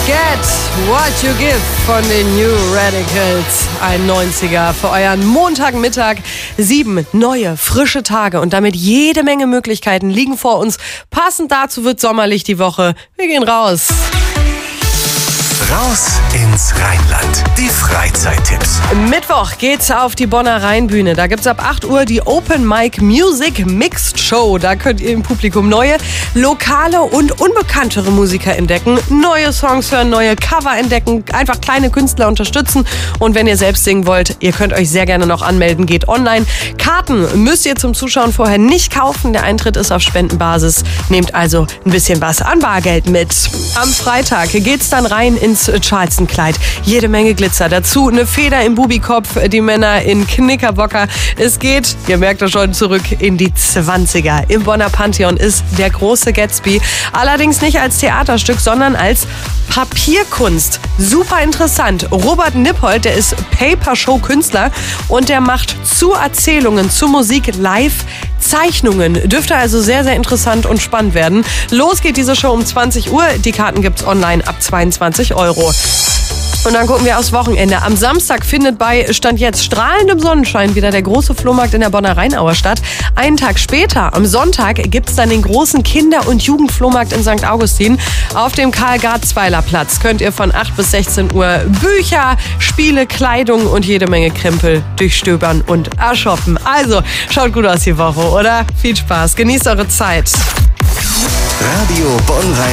Get What You Give von den New Radicals. Ein 90er für euren Montagmittag. 7 neue, frische Tage und damit jede Menge Möglichkeiten liegen vor uns. Passend dazu wird sommerlich die Woche. Wir gehen raus. Raus ins Rheinland. Die Freizeittipps. Mittwoch geht's auf die Bonner Rheinbühne. Da gibt's ab 8 Uhr die Open Mic Music Mixed Show. Da könnt ihr im Publikum neue, lokale und unbekanntere Musiker entdecken, neue Songs hören, neue Cover entdecken, einfach kleine Künstler unterstützen. Und wenn ihr selbst singen wollt, ihr könnt euch sehr gerne noch anmelden. Geht online. Karten müsst ihr zum Zuschauen vorher nicht kaufen. Der Eintritt ist auf Spendenbasis. Nehmt also ein bisschen was an Bargeld mit. Am Freitag geht's dann rein ins Charleston-Kleid. Jede Menge Glitzer. Dazu eine Feder im Bubikopf, die Männer in Knickerbocker. Es geht, ihr merkt es schon, zurück in die 20er. Im Bonner Pantheon ist der große Gatsby. Allerdings nicht als Theaterstück, sondern als Papierkunst. Super interessant. Robert Nippold, der ist Paper-Show-Künstler und der macht zu Erzählungen, zu Musik live Zeichnungen. Dürfte also sehr, sehr interessant und spannend werden. Los geht diese Show um 20 Uhr. Die Karten gibt's online ab 22 €. Und dann gucken wir aufs Wochenende. Am Samstag findet bei Stand jetzt strahlendem Sonnenschein wieder der große Flohmarkt in der Bonner Rheinauer statt. Einen Tag später, am Sonntag, gibt's dann den großen Kinder- und Jugendflohmarkt in St. Augustin. Auf dem Karl-Garzweiler-Platz könnt ihr von 8 bis 16 Uhr Bücher, Spiele, Kleidung und jede Menge Krempel durchstöbern und ershoppen. Also, schaut gut aus die Woche, oder? Viel Spaß, genießt eure Zeit. Radio Bonn